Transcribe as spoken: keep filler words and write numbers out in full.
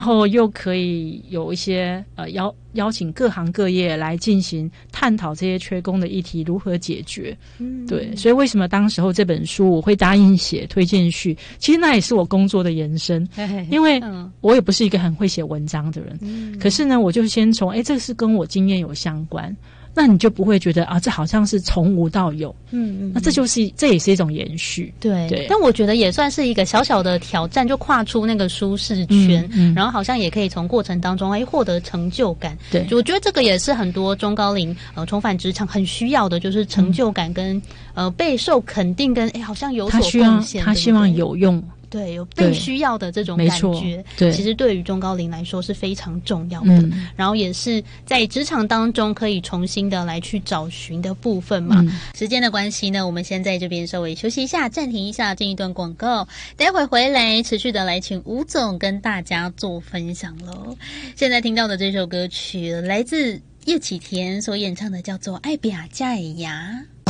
然后又可以有一些呃邀邀请各行各业来进行探讨这些缺工的议题如何解决。嗯，对，所以为什么当时候这本书我会答应写推荐序，其实那也是我工作的延伸，因为我也不是一个很会写文章的人，嗯，可是呢我就先从诶这个是跟我经验有相关，那你就不会觉得啊，这好像是从无到有，嗯嗯，那这就是这也是一种延续， 对对。但我觉得也算是一个小小的挑战，就跨出那个舒适圈，嗯嗯，然后好像也可以从过程当中哎获得成就感。对，我觉得这个也是很多中高龄呃重返职场很需要的，就是成就感跟、嗯、呃备受肯定跟哎好像有所贡献， 他希望有用。 对，有被需要的这种感觉， 对， 其实对于中高龄来说是非常重要的，嗯，然后也是在职场当中可以重新的来去找寻的部分嘛。嗯，时间的关系呢，我们先在这边稍微休息一下，暂停一下，进一段广告，待会回来持续的来请吴总跟大家做分享咯。现在听到的这首歌曲来自叶启田所演唱的，叫做《爱比亚加尔牙》。